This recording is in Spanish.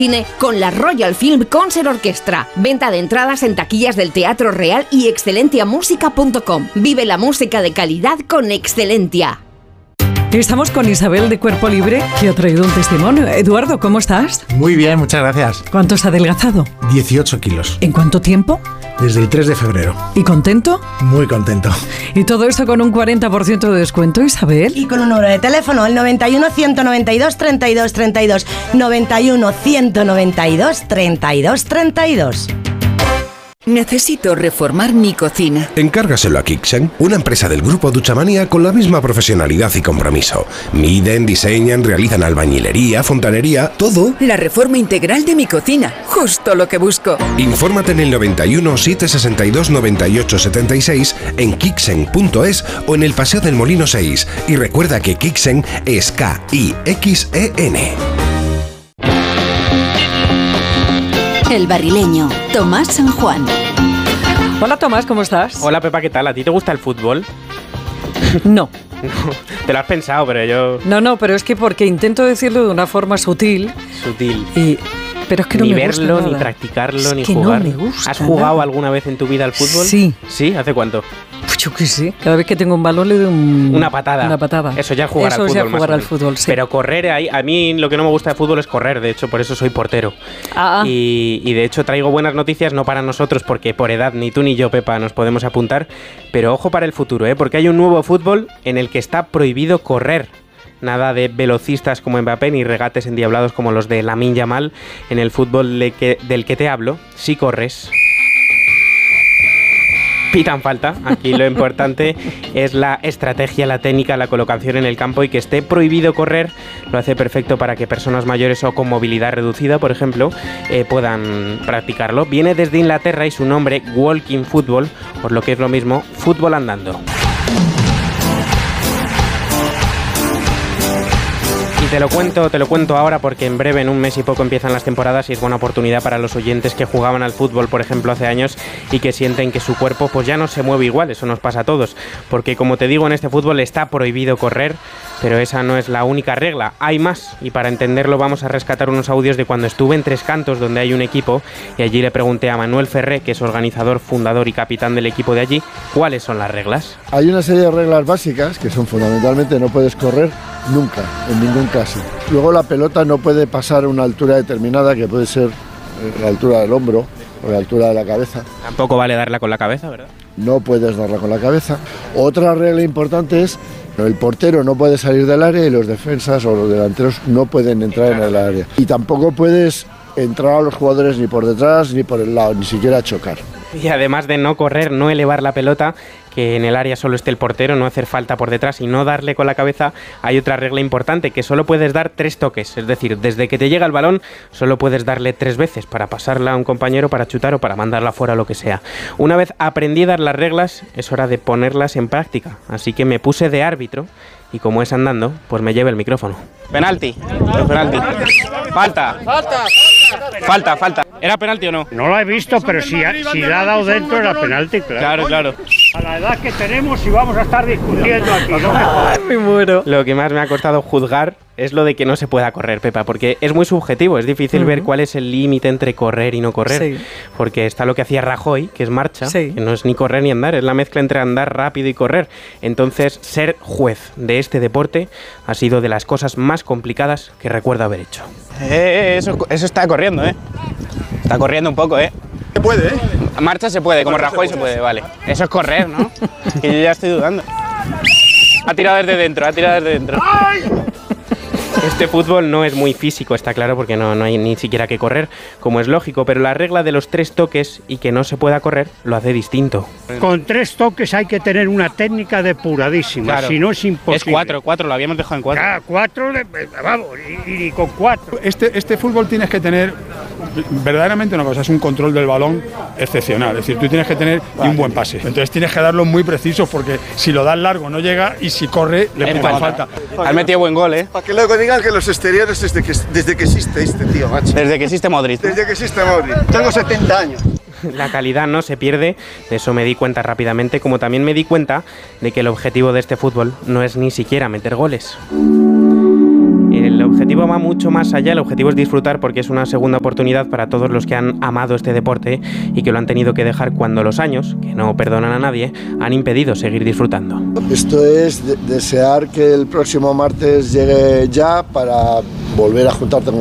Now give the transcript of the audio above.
Cine con la Royal Film Concert Orchestra. Venta de entradas en taquillas del Teatro Real y excelentiamusica.com. Vive la música de calidad con Excelentia. Estamos con Isabel de Cuerpo Libre, que ha traído un testimonio. Eduardo, ¿cómo estás? Muy bien, muchas gracias. ¿Cuánto has adelgazado? 18 kilos. ¿En cuánto tiempo? Desde el 3 de febrero. ¿Y contento? Muy contento. Y todo esto con un 40% de descuento, Isabel. Y con un número de teléfono, el 91 192 32 32. 91 192 32 32. Necesito reformar mi cocina. Encárgaselo a Kixen, una empresa del grupo Duchamanía con la misma profesionalidad y compromiso. Miden, diseñan, realizan albañilería, fontanería, todo. La reforma integral de mi cocina, justo lo que busco. Infórmate en el 91 762 98 76 en kixen.es o en el Paseo del Molino 6. Y recuerda que Kixen es K-I-X-E-N. El Barrileño, Tomás San Juan. Hola Tomás, ¿cómo estás? Hola Pepa, ¿qué tal? ¿A ti te gusta el fútbol? No. Te lo has pensado, pero yo... No, pero es que porque intento decirlo de una forma sutil. Pero es que no ni me gusta verlo, nada. ni practicarlo, es ni que jugar. No me gusta ¿Has jugado nada. alguna vez en tu vida al fútbol? Sí. ¿Sí? ¿Hace cuánto? Pues yo qué sé. Cada vez que tengo un balón le doy una patada. Una patada. Eso ya es jugar al fútbol. Eso ya es más jugar o al menos. fútbol, sí. Pero correr, a mí lo que no me gusta de fútbol es correr. De hecho, por eso soy portero. Y de hecho traigo buenas noticias, no para nosotros, porque por edad ni tú ni yo, Pepa, nos podemos apuntar. Pero ojo para el futuro, porque hay un nuevo fútbol en el que está prohibido correr. Nada de velocistas como Mbappé ni regates endiablados como los de Lamine Yamal. En el fútbol del que te hablo, si corres, pitan falta. Aquí lo importante es la estrategia, la técnica, la colocación en el campo, y que esté prohibido correr lo hace perfecto para que personas mayores o con movilidad reducida, por ejemplo, puedan practicarlo. Viene desde Inglaterra y su nombre, Walking Football, por lo que es lo mismo, fútbol andando. Te lo cuento ahora porque en breve, en un mes y poco, empiezan las temporadas y es buena oportunidad para los oyentes que jugaban al fútbol, por ejemplo, hace años y que sienten que su cuerpo pues ya no se mueve igual. Eso nos pasa a todos, porque como te digo, en este fútbol está prohibido correr, pero esa no es la única regla, hay más, y para entenderlo vamos a rescatar unos audios de cuando estuve en Tres Cantos, donde hay un equipo, y allí le pregunté a Manuel Ferré, que es organizador, fundador y capitán del equipo de allí, cuáles son las reglas. Hay una serie de reglas básicas que son fundamentalmente: no puedes correr nunca, en ningún caso. Luego la pelota no puede pasar una altura determinada, que puede ser la altura del hombro o la altura de la cabeza. Tampoco vale darla con la cabeza, ¿verdad? No puedes darla con la cabeza. Otra regla importante es: el portero no puede salir del área y los defensas o los delanteros no pueden entrar en el área. Y tampoco puedes entrar a los jugadores ni por detrás ni por el lado, ni siquiera chocar. Y además de no correr, no elevar la pelota, que en el área solo esté el portero, no hacer falta por detrás y no darle con la cabeza, hay otra regla importante, que solo puedes dar 3 toques, es decir, desde que te llega el balón solo puedes darle 3 veces para pasarla a un compañero, para chutar o para mandarla fuera o lo que sea. Una vez aprendidas las reglas, es hora de ponerlas en práctica, así que me puse de árbitro y como es andando, pues me lleve el micrófono. Penalti. Falta. ¿Era penalti o no? No lo he visto, pero si la ha dado dentro era penalti, claro. A la edad que tenemos, y vamos a estar discutiendo aquí, ¿no? Me muero. Lo que más me ha costado juzgar es lo de que no se pueda correr, Pepa, porque es muy subjetivo, es difícil ver cuál es el límite entre correr y no correr, porque está lo que hacía Rajoy, que es marcha, que no es ni correr ni andar, es la mezcla entre andar rápido y correr. Entonces, ser juez de este deporte ha sido de las cosas más complicadas que recuerdo haber hecho. Eso está corriendo, Está corriendo un poco, Se puede, Marcha se puede, como Rajoy se puede, vale. Eso es correr, ¿no? Que yo ya estoy dudando. Ha tirado desde dentro. ¡Ay! Este fútbol no es muy físico, está claro, porque no hay ni siquiera que correr, como es lógico, pero la regla de los 3 toques y que no se pueda correr lo hace distinto. Con 3 toques hay que tener una técnica depuradísima, Claro. Si no es imposible. Es 4, lo habíamos dejado en 4. 4, vamos, y con 4. Este fútbol tienes que tener verdaderamente una cosa, es un control del balón excepcional, es decir, tú tienes que tener un buen pase, entonces tienes que darlo muy preciso, porque si lo das largo no llega y si corre le pitan falta. Has metido buen gol, Para que luego digan que los exteriores desde que existe este tío, macho. Desde que existe Modric. Desde que existe Modric. Tengo 70 años. La calidad no se pierde, de eso me di cuenta rápidamente, como también me di cuenta de que el objetivo de este fútbol no es ni siquiera meter goles. El objetivo va mucho más allá. El objetivo es disfrutar, porque es una segunda oportunidad para todos los que han amado este deporte y que lo han tenido que dejar cuando los años, que no perdonan a nadie, han impedido seguir disfrutando. Esto es desear que el próximo martes llegue ya para volver a juntarte con